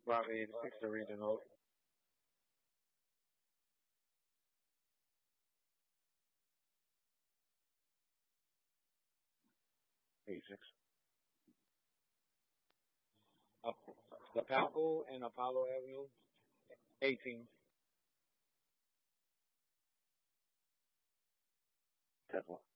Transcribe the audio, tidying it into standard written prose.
Route 86, the regional. 86. Up the Palco and Apollo Avenue. 18. Tesla.